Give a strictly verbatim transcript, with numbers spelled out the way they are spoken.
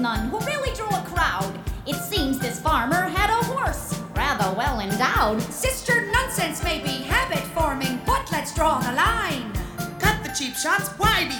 none who really drew a crowd. It seems this farmer had a horse, rather well endowed. Sister, nonsense may be habit forming, but let's draw the line. Cut the cheap shots, why be